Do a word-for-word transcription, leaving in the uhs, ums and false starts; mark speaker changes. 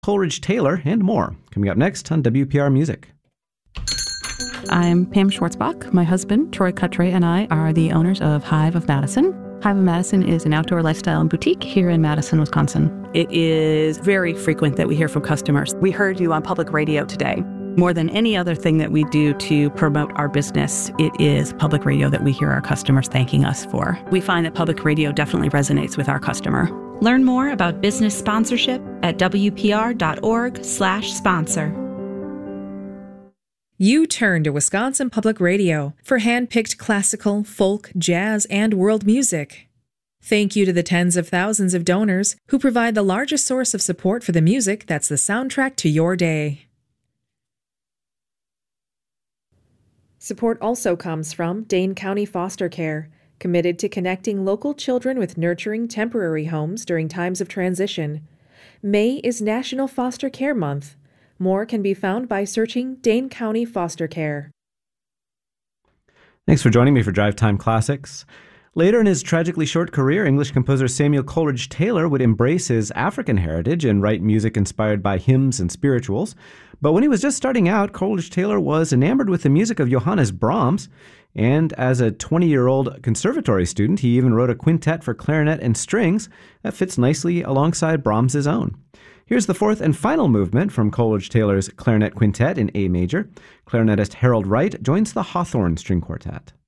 Speaker 1: Coleridge Taylor, and more. Coming up next on W P R Music.
Speaker 2: I'm Pam Schwartzbach. My husband, Troy Cutray, and I are the owners of Hive of Madison. Hive of Madison is an outdoor lifestyle boutique here in Madison, Wisconsin. It is very frequent that we hear from customers. We heard you on public radio today. More than any other thing that we do to promote our business, it is public radio that we hear our customers thanking us for. We find that public radio definitely resonates with our customer.
Speaker 3: Learn more about business sponsorship at W P R dot org slash sponsor.
Speaker 4: You turn to Wisconsin Public Radio for hand-picked classical, folk, jazz, and world music. Thank you to the tens of thousands of donors who provide the largest source of support for the music that's the soundtrack to your day. Support also comes from Dane County Foster Care, committed to connecting local children with nurturing temporary homes during times of transition. May is National Foster Care Month. More can be found by searching Dane County Foster Care.
Speaker 1: Thanks for joining me for Drive Time Classics. Later in his tragically short career, English composer Samuel Coleridge Taylor would embrace his African heritage and write music inspired by hymns and spirituals. But when he was just starting out, Coleridge Taylor was enamored with the music of Johannes Brahms. And as a twenty-year-old conservatory student, he even wrote a quintet for clarinet and strings that fits nicely alongside Brahms' own. Here's the fourth and final movement from Coleridge Taylor's clarinet quintet in A major. Clarinetist Harold Wright joins the Hawthorne String Quartet.